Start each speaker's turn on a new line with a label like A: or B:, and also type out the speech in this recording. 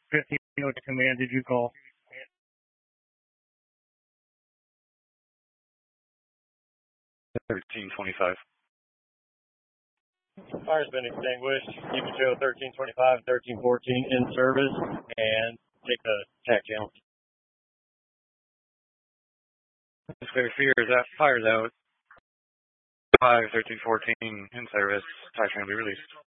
A: 15, what command did you call?
B: $13.25.
C: Fire's been extinguished. You can show 1325, 1314 in service and take the tack down.
B: Clear fears, that fire's out. 5, 1314 in service. Tack can be released.